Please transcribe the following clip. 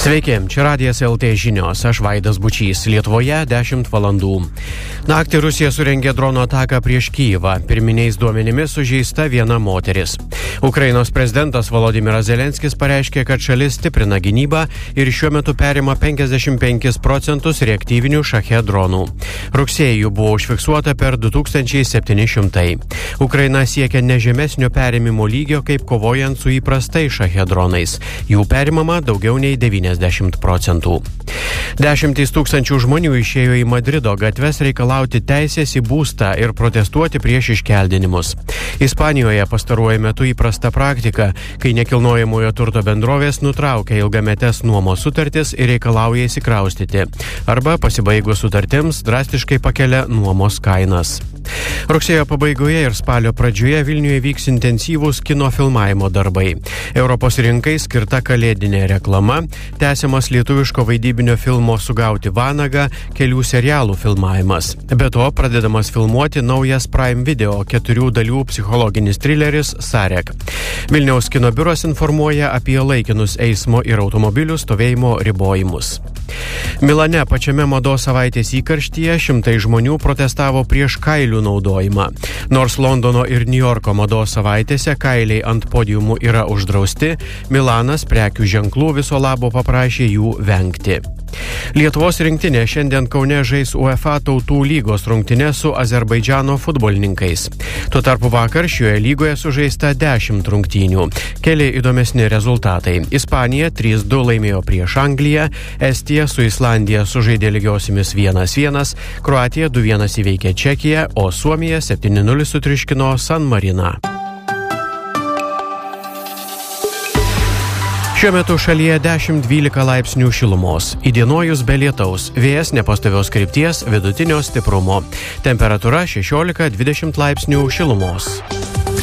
Sveiki, čia Radijas LT žinios, aš Vaidas Bučys, Lietuvoje 10 valandų. Naktį Rusija surengė drono ataką prieš Kyjivą, pirminiais duomenimis sužeista viena moteris. Ukrainos prezidentas Volodymyras Zelenskis pareiškė, kad šalis stiprina gynybą ir šiuo metu perima 55% reaktyvinių Shahed dronų. Rugsėjį jų buvo užfiksuota per 2700. Ukraina siekia nežemesnio perėmimo lygio, kaip kovojant su įprastais Shahed dronais. Jų perimama daugiau nei 90%. Dešimtys tūkstančių žmonių išėjo į Madrido gatves reikalauti teisės į būstą ir protestuoti prieš iškeldinimus. Ispanijoje pastaruoju metu įprasta praktika, kai nekilnojamojo turto bendrovės nutraukia ilgametes nuomos sutartis ir reikalauja įsikraustyti, arba pasibaigus sutartims drastiškai pakelia nuomos kainas. Rugsėjo pabaigoje ir spalio pradžioje Vilniuje vyks intensyvūs kino filmavimo darbai. Europos rinkai skirta kalėdinė reklama, tęsiamas lietuviško vaidybinio filmo Sugauti vanagą, kelių serialų filmavimas. Be to, pradedamas filmuoti naujas Prime Video 4 dalių psichologinis trileris Sarek. Vilniaus kino biuras informuoja apie laikinus eismo ir automobilių stovėjimo ribojimus. Milane pačiame mados savaitės įkarštyje šimtai žmonių protestavo prieš kailių naudojimą. Nors Londono ir Niujorko mados savaitėse kailiai ant podiumų yra uždrausti, Milanas prekių ženklų viso labo paprašė jų vengti. Lietuvos rinktinė šiandien Kaune žais UEFA tautų lygos rungtynes su Azerbaidžano futbolininkais. Tuo tarpu vakar šioje lygoje sužaista 10 rungtynių. Keli įdomesni rezultatai. Ispanija 3-2 laimėjo prieš Angliją, Estija su Islandija sužaidė lygiosimis 1-1, Kroatija 2-1 įveikė Čekiją, o Suomija 7-0 sutriuškino San Mariną. Šiuo metu šalyje 10-12 laipsnių šilumos. Įdienojus be lietaus, vėjas nepastovios krypties, vidutinio stiprumo. Temperatūra 16-20 laipsnių šilumos.